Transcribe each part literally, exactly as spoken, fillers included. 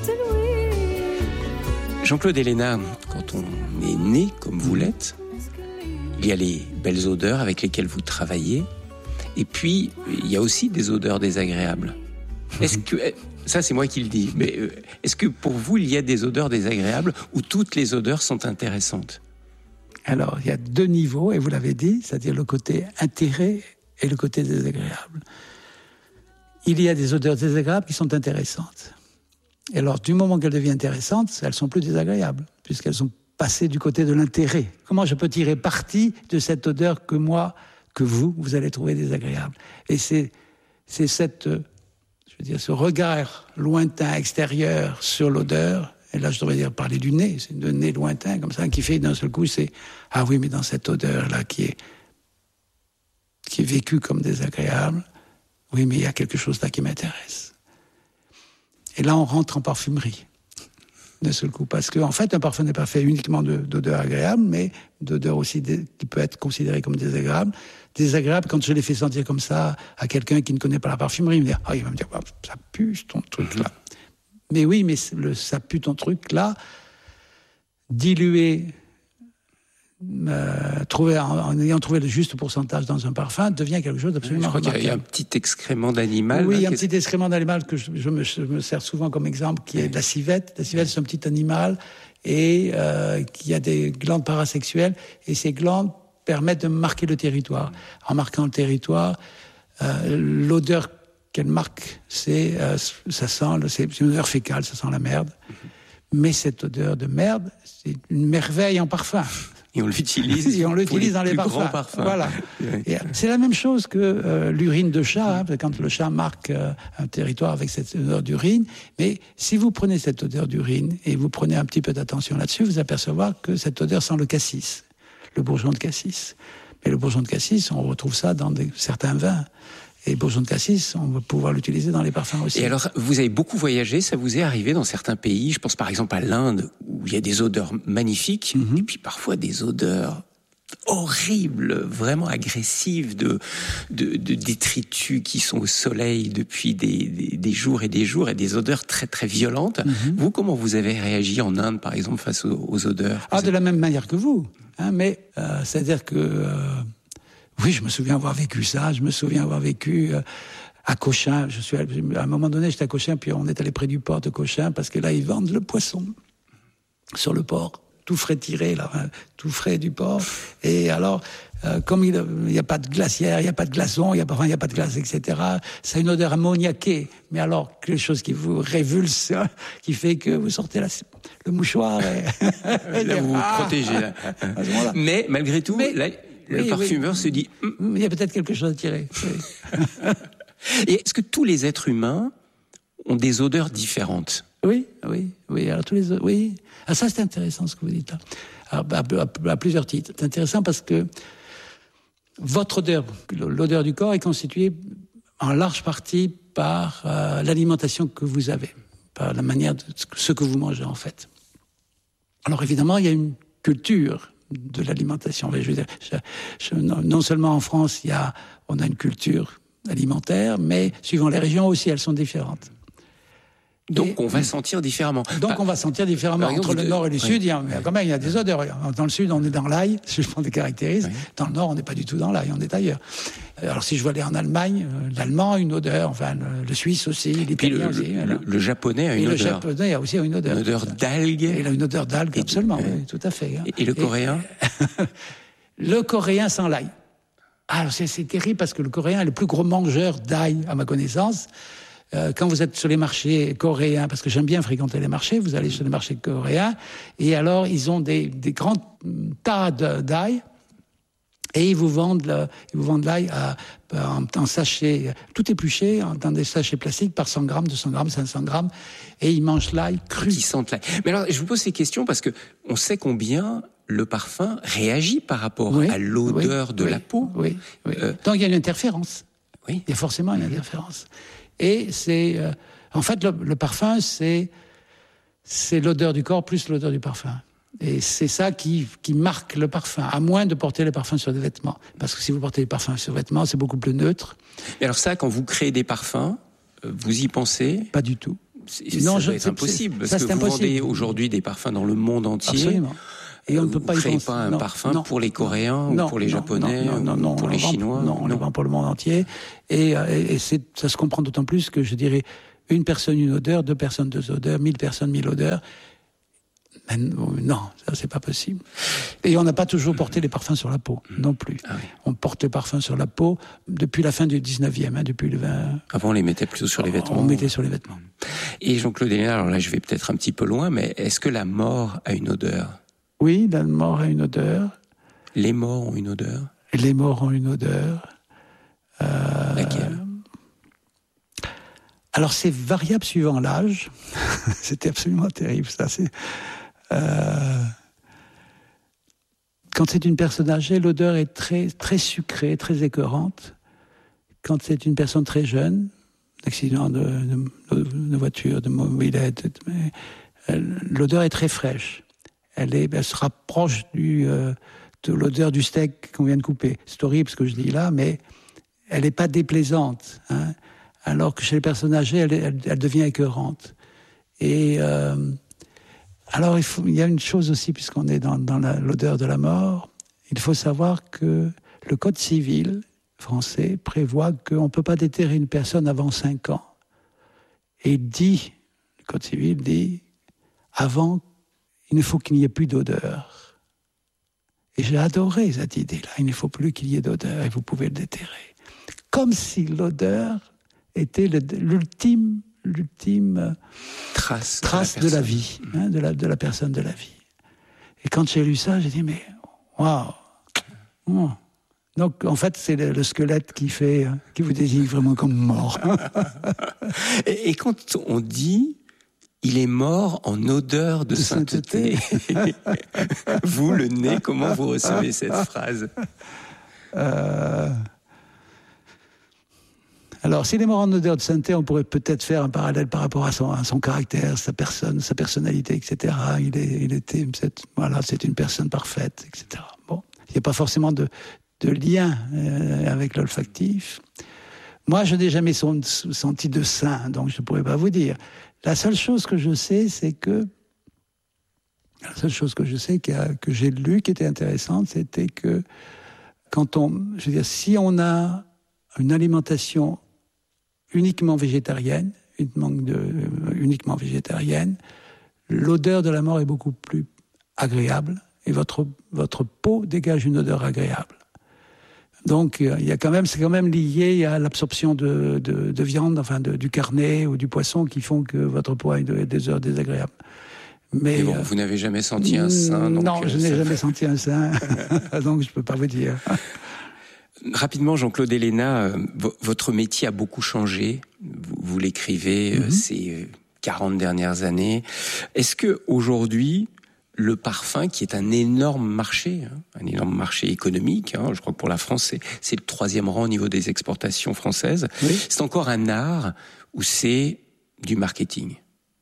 Jean-Claude Héléna, quand on est né comme vous l'êtes, il y a les belles odeurs avec lesquelles vous travaillez, et puis il y a aussi des odeurs désagréables. Est-ce que, ça c'est moi qui le dis, mais est-ce que pour vous il y a des odeurs désagréables ou toutes les odeurs sont intéressantes ? Alors, il y a deux niveaux, et vous l'avez dit, c'est-à-dire le côté intérêt et le côté désagréable. Il y a des odeurs désagréables qui sont intéressantes. Et alors, du moment qu'elles deviennent intéressantes, elles sont plus désagréables, puisqu'elles sont passées du côté de l'intérêt. Comment je peux tirer parti de cette odeur que moi, que vous, vous allez trouver désagréable ? Et c'est, c'est cette, je veux dire, ce regard lointain, extérieur sur l'odeur. Et là, je devrais dire parler du nez, c'est le nez lointain, comme ça, qui fait d'un seul coup, c'est « Ah oui, mais dans cette odeur-là qui est, qui est vécue comme désagréable, oui, mais il y a quelque chose là qui m'intéresse. » Et là, on rentre en parfumerie, d'un seul coup. Parce qu'en en fait, un parfum n'est pas fait uniquement de, d'odeur agréable, mais d'odeur aussi dé, qui peut être considérée comme désagréable. Désagréable, quand je l'ai fait sentir comme ça à quelqu'un qui ne connaît pas la parfumerie, il, me dit, oh, il va me dire oh, « Ça pue, ton truc-là. » Mais oui, mais le, ça pue ton truc, là, dilué, euh, trouvé, en, en ayant trouvé le juste pourcentage dans un parfum, devient quelque chose d'absolument remarquable. Je crois qu'il y a un petit excrément d'animal. Oui, il y a un petit excrément d'animal que je, je, me, je me sers souvent comme exemple, qui est de la civette. La civette, c'est un petit animal et euh, qui a des glandes parasexuelles. Et ces glandes permettent de marquer le territoire. En marquant le territoire, euh, l'odeur qu'elle marque, c'est, euh, ça sent, c'est une odeur fécale, ça sent la merde. Mm-hmm. Mais cette odeur de merde, c'est une merveille en parfum. Et on l'utilise. Et on l'utilise dans les parfums. parfums. Voilà. Oui. Et c'est la même chose que euh, l'urine de chat, hein, quand le chat marque euh, un territoire avec cette odeur d'urine. Mais si vous prenez cette odeur d'urine et vous prenez un petit peu d'attention là-dessus, vous apercevrez que cette odeur sent le cassis, le bourgeon de cassis. Mais le bourgeon de cassis, on retrouve ça dans des, certains vins. Et bourgeon de cassis, on va pouvoir l'utiliser dans les parfums aussi. Et alors, vous avez beaucoup voyagé, ça vous est arrivé dans certains pays, je pense par exemple à l'Inde, où il y a des odeurs magnifiques, mm-hmm. et puis parfois des odeurs horribles, vraiment agressives, de, de, de détritus qui sont au soleil depuis des, des, des jours et des jours, et des odeurs très très violentes. Mm-hmm. Vous, comment vous avez réagi en Inde, par exemple, face aux, aux odeurs ? Ah, de la même manière que vous. Hein, mais euh, c'est-à-dire que... Euh... Oui, je me souviens avoir vécu ça. Je me souviens avoir vécu euh, à Cochin. Je suis à, à un moment donné, j'étais à Cochin, puis on est allé près du port de Cochin parce que là, ils vendent le poisson sur le port, tout frais tiré, là, hein, tout frais du port. Et alors, euh, comme il n'y a pas de glacière, il n'y a pas de glaçons, il n'y a, enfin, a pas de glace, et cetera. Ça a une odeur ammoniaquée. Mais alors, quelque chose qui vous révulse, hein, qui fait que vous sortez la, le mouchoir et, et là, vous vous ah, protégez. Là. À Mais malgré tout, Mais, là, le oui, parfumeur oui. se dit... Il y a peut-être quelque chose à tirer. Oui. Et est-ce que tous les êtres humains ont des odeurs différentes ? Oui, oui, oui. Alors, tous les... oui. Ah, ça, c'est intéressant ce que vous dites là. Alors, à, à, à plusieurs titres. C'est intéressant parce que votre odeur, l'odeur du corps est constituée en large partie par euh, l'alimentation que vous avez, par la manière de ce que vous mangez en fait. Alors évidemment, il y a une culture de l'alimentation. Je veux dire, je, je, non seulement en France, il y a, on a une culture alimentaire, mais suivant les régions aussi, elles sont différentes. Donc et, on va sentir différemment. Donc bah, on va sentir différemment. Exemple, entre le de... nord et le oui. sud, il y a, quand même, il y a des odeurs. Dans le sud, on est dans l'ail, si je prends des caractéristiques. Oui. Dans le nord, on n'est pas du tout dans l'ail, on est ailleurs. Alors si je veux aller en Allemagne, euh, l'allemand a une odeur, enfin le, le suisse aussi, l'italien le, aussi. Le, le, le japonais a une et odeur. Le japonais a aussi une odeur. Une odeur d'algues. Il a une odeur d'algues, absolument, et, oui, tout à fait. Hein. Et, et le coréen et, Le coréen sans l'ail. Alors c'est, c'est terrible parce que le coréen est le plus gros mangeur d'ail, à ma connaissance. Euh, quand vous êtes sur les marchés coréens, parce que j'aime bien fréquenter les marchés, vous allez sur les marchés coréens, et alors ils ont des, des grands tas de, d'ail, et ils vous vendent, le, ils vous vendent l'ail à, en, en sachet, tout épluché, dans des sachets plastiques par cent grammes, deux cents grammes, cinq cents grammes, et ils mangent l'ail cru. Ils sentent l'ail. Mais alors, je vous pose ces questions parce que on sait combien le parfum réagit par rapport oui, à l'odeur oui, de oui, la peau. Oui, oui. Euh, Donc il y a une interférence. Oui. Il y a forcément une interférence. Et c'est, euh, en fait, le, le parfum, c'est, c'est l'odeur du corps plus l'odeur du parfum. Et c'est ça qui, qui marque le parfum, à moins de porter le parfum sur des vêtements. Parce que si vous portez les parfums sur vêtements, c'est beaucoup plus neutre. Et alors ça, quand vous créez des parfums, vous y pensez ? Pas du tout. c'est, non, ça je, doit être impossible, parce ça, que vous impossible. vendez aujourd'hui des parfums dans le monde entier. Absolument. Et on ne peut vous pas ne y créez penser. pas un non, parfum non, pour les Coréens non, ou pour les non, Japonais non, non, non, ou pour on les vend, Chinois. Non, on les vend pour le monde entier. Et, et, et c'est, ça se comprend d'autant plus que je dirais une personne, une odeur, deux personnes, deux odeurs, mille personnes, mille odeurs. Mais non, ça c'est pas possible. Et on n'a pas toujours porté les parfums sur la peau, non plus. Ah oui. On porte les parfums sur la peau depuis la fin du dix-neuvième, hein, depuis le vingt. Avant, on les mettait plutôt sur les vêtements. On mettait sur les vêtements. Et Jean-Claude Héléna, alors là, je vais peut-être un petit peu loin, mais est-ce que la mort a une odeur? Oui, la mort a une odeur. Les morts ont une odeur? Les morts ont une odeur. Euh, Laquelle? Alors c'est variable suivant l'âge. C'était absolument terrible ça. C'est, euh, quand c'est une personne âgée, l'odeur est très, très sucrée, très écœurante. Quand c'est une personne très jeune, accident de, de, de voiture, de mobilette, l'odeur est très fraîche. Elle, est, elle se rapproche du, euh, de l'odeur du steak qu'on vient de couper. C'est horrible ce que je dis là, mais elle n'est pas déplaisante. Hein. Alors que chez les personnes âgées, elle, elle, elle devient écœurante. Et euh, alors, il, faut, il y a une chose aussi, puisqu'on est dans, dans la, l'odeur de la mort, il faut savoir que le Code civil français prévoit qu'on ne peut pas déterrer une personne avant cinq ans. Et il dit, le Code civil dit, avant, il ne faut qu'il n'y ait plus d'odeur. Et j'ai adoré cette idée-là, il ne faut plus qu'il y ait d'odeur et vous pouvez le déterrer. Comme si l'odeur était le, l'ultime, l'ultime trace, trace de la, de la vie, hein, de, la, de la personne, de la vie. Et quand j'ai lu ça, j'ai dit, mais waouh wow. Donc, en fait, c'est le, le squelette qui fait, qui vous désigne vraiment comme mort. et, et quand on dit, il est mort en odeur de, de sainteté, sainteté. Vous, le nez, comment vous recevez cette phrase? euh... Alors, s'il est mort en odeur de sainteté, on pourrait peut-être faire un parallèle par rapport à son, à son caractère, sa personne, sa personnalité, et cetera. Il, est, il était, c'est, voilà, c'est une personne parfaite, et cetera. Bon, il n'y a pas forcément de, de lien euh, avec l'olfactif. Moi, je n'ai jamais son, senti de saint, donc je ne pourrais pas vous dire. La seule chose que je sais, c'est que la seule chose que je sais que, que j'ai lue, qui était intéressante, c'était que quand on, je veux dire, si on a une alimentation uniquement végétarienne, uniquement, de, uniquement végétarienne, l'odeur de la mort est beaucoup plus agréable et votre, votre peau dégage une odeur agréable. Donc, il y a quand même, c'est quand même lié à l'absorption de, de, de viande, enfin de, du carnet ou du poisson qui font que votre peau a une, des odeurs désagréables. Mais, Mais bon, euh, vous n'avez jamais senti un sein, donc non, je n'ai ça... jamais senti un sein, donc je ne peux pas vous dire. Rapidement, Jean-Claude Héléna, euh, v- votre métier a beaucoup changé. Vous, vous l'écrivez mm-hmm. euh, ces quarante dernières années. Est-ce que aujourd'hui, le parfum, qui est un énorme marché, hein, un énorme marché économique, hein, je crois que pour la France, c'est, c'est le troisième rang au niveau des exportations françaises, oui. C'est encore un art ou c'est du marketing?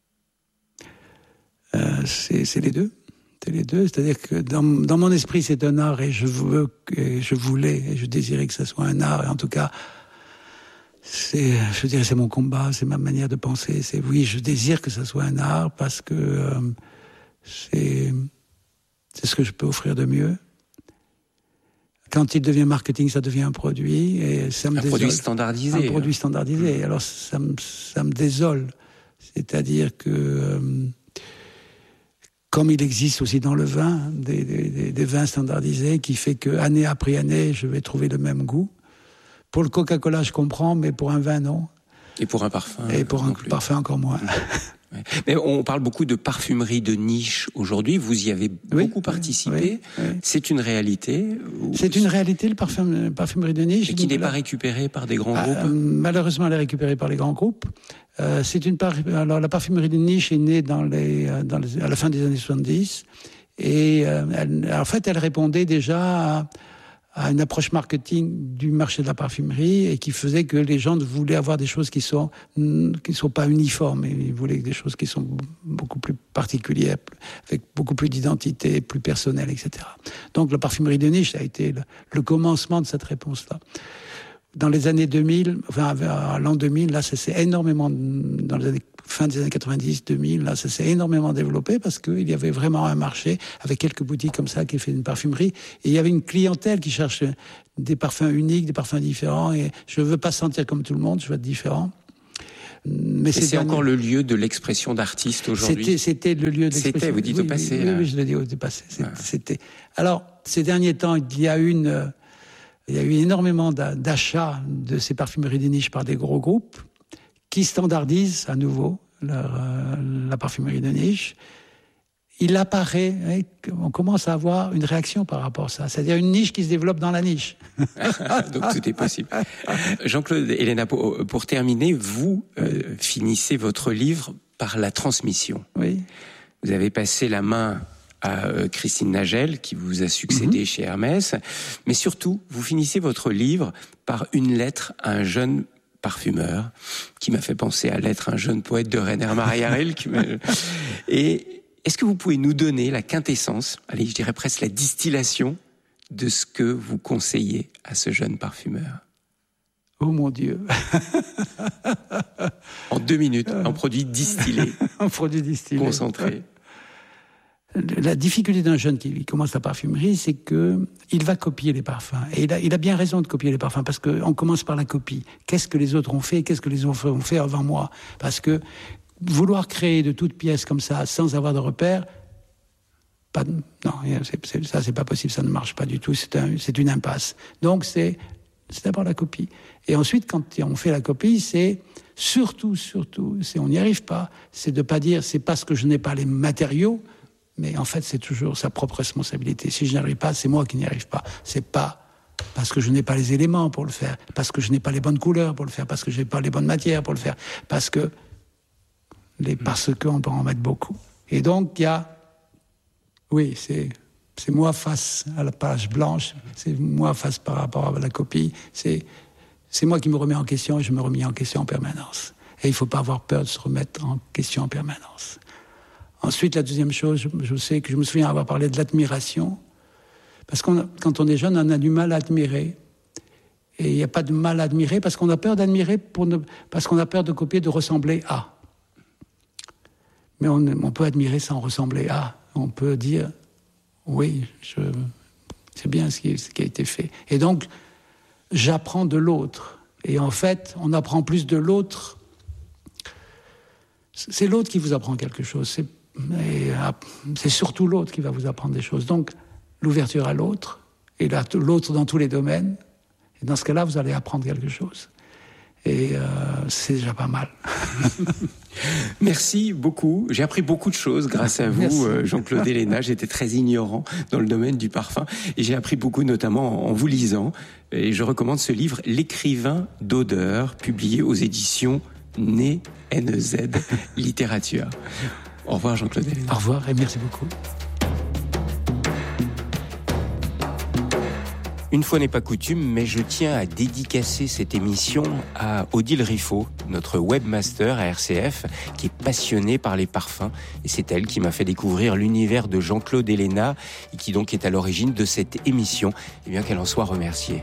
euh, c'est, c'est les deux. C'est les deux. C'est-à-dire que dans, dans mon esprit, c'est un art et je veux, et je voulais, et je désirais que ça soit un art. Et en tout cas, c'est, je dirais, c'est mon combat, c'est ma manière de penser. C'est oui, je désire que ça soit un art parce que euh, c'est, c'est ce que je peux offrir de mieux. Quand il devient marketing, ça devient un produit et ça me un désole. produit standardisé. Un hein. produit standardisé. Alors ça me, ça me désole. C'est-à-dire que euh, comme il existe aussi dans le vin, des, des, des vins standardisés, qui fait que année après année, je vais trouver le même goût. Pour le Coca-Cola, je comprends, mais pour un vin, non. Et pour un parfum. Et pour un plus. parfum, encore moins. Ouais. Mais on parle beaucoup de parfumerie de niche aujourd'hui. Vous y avez oui, beaucoup participé. Oui, oui. C'est une réalité. C'est une réalité, le parfum, la parfumerie de niche. Et qui n'est pas récupérée par des grands ah, groupes. Malheureusement, elle est récupérée par les grands groupes. Euh, c'est une par... Alors, la parfumerie de niche est née dans les, dans les... à la fin des années soixante-dix. Et euh, elle... en fait, elle répondait déjà à... à une approche marketing du marché de la parfumerie et qui faisait que les gens voulaient avoir des choses qui sont qui sont pas uniformes, et ils voulaient des choses qui sont beaucoup plus particulières, avec beaucoup plus d'identité, plus personnelle, et cetera. Donc la parfumerie de niche, ça a été le, le commencement de cette réponse-là. dans les années deux mille, enfin à l'an deux mille, là ça s'est énormément, dans les années, fin des années quatre-vingt-dix, deux mille, là ça s'est énormément développé parce qu'il y avait vraiment un marché avec quelques boutiques comme ça qui fait une parfumerie. Et il y avait une clientèle qui cherche des parfums uniques, des parfums différents. Et je veux pas sentir comme tout le monde, je veux être différent. Mais c'est derniers... encore le lieu de l'expression d'artiste aujourd'hui. C'était, c'était le lieu de l'expression. C'était, vous dites oui, au passé. Oui, oui, oui, je le dis au passé. C'était, ah. c'était. Alors, ces derniers temps, il y a une, il y a eu énormément d'achats de ces parfumeries de niche par des gros groupes qui standardisent à nouveau leur, euh, la parfumerie de niche. Il apparaît, hein, on commence à avoir une réaction par rapport à ça, c'est-à-dire une niche qui se développe dans la niche. Donc tout est possible. Jean-Claude Ellena, pour, pour terminer, vous euh, finissez votre livre par la transmission. Oui. Vous avez passé la main à euh, Christine Nagel, qui vous a succédé mm-hmm. chez Hermès, mais surtout, vous finissez votre livre par une lettre à un jeune parfumeur, qui m'a fait penser à l'être un jeune poète de Rainer Maria Rilke. qui m'a... Et est-ce que vous pouvez nous donner la quintessence, allez, je dirais presque la distillation de ce que vous conseillez à ce jeune parfumeur? Oh mon Dieu. En deux minutes, un produit distillé. Un produit distillé. Concentré. La difficulté d'un jeune qui commence la parfumerie, c'est que il va copier les parfums. Et il a, il a bien raison de copier les parfums, parce qu'on commence par la copie. Qu'est-ce que les autres ont fait? Qu'est-ce que les autres ont fait avant moi? Parce que vouloir créer de toutes pièces comme ça, sans avoir de repères, pas de, non, c'est, c'est, ça c'est pas possible, ça ne marche pas du tout, c'est, un, c'est une impasse. Donc c'est, c'est d'abord la copie. Et ensuite, quand on fait la copie, c'est surtout, surtout, c'est, on n'y arrive pas, c'est de pas dire, c'est parce que je n'ai pas les matériaux, mais en fait c'est toujours sa propre responsabilité. Si je n'y arrive pas, c'est moi qui n'y arrive pas. C'est pas parce que je n'ai pas les éléments pour le faire, parce que je n'ai pas les bonnes couleurs pour le faire, parce que je n'ai pas les bonnes matières pour le faire, parce que Les parce qu'on peut en mettre beaucoup. Et donc, il y a... Oui, c'est, c'est moi face à la page blanche, c'est moi face par rapport à la copie, c'est, c'est moi qui me remets en question et je me remets en question en permanence. Et il ne faut pas avoir peur de se remettre en question en permanence. Ensuite, la deuxième chose, je, je sais que je me souviens avoir parlé de l'admiration, parce que quand on est jeune, on a du mal à admirer. Et il n'y a pas de mal à admirer parce qu'on a peur d'admirer, pour ne, parce qu'on a peur de copier, de ressembler à. Mais on, on peut admirer sans ressembler à. On peut dire, oui, je, c'est bien ce qui, ce qui a été fait. Et donc, j'apprends de l'autre. Et en fait, on apprend plus de l'autre. C'est l'autre qui vous apprend quelque chose. C'est, et, c'est surtout l'autre qui va vous apprendre des choses. Donc, l'ouverture à l'autre, et là, l'autre dans tous les domaines. Et dans ce cas-là, vous allez apprendre quelque chose. Et euh, c'est déjà pas mal. Merci beaucoup. J'ai appris beaucoup de choses grâce à vous, euh, Jean-Claude Ellena. J'étais très ignorant dans le domaine du parfum. Et j'ai appris beaucoup, notamment en vous lisant. Et je recommande ce livre, L'écrivain d'odeur, publié aux éditions Né N Z Littérature. Au revoir, Jean-Claude Ellena. Au revoir et merci beaucoup. Une fois n'est pas coutume, mais je tiens à dédicacer cette émission à Odile Riffaut, notre webmaster à R C F, qui est passionnée par les parfums. Et c'est elle qui m'a fait découvrir l'univers de Jean-Claude Ellena et qui donc est à l'origine de cette émission. Et bien qu'elle en soit remerciée.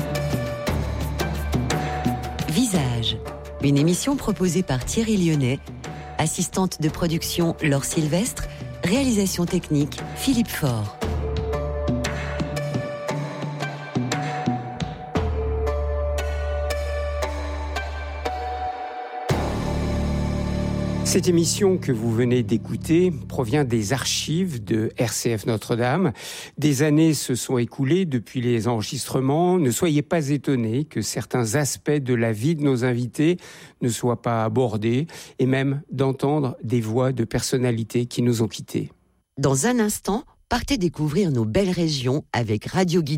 Visage, une émission proposée par Thierry Lyonnais, assistante de production Laure Sylvestre, réalisation technique Philippe Faure. Cette émission que vous venez d'écouter provient des archives de R C F Notre-Dame. Des années se sont écoulées depuis les enregistrements. Ne soyez pas étonnés que certains aspects de la vie de nos invités ne soient pas abordés et même d'entendre des voix de personnalités qui nous ont quittés. Dans un instant, partez découvrir nos belles régions avec Radio Guide.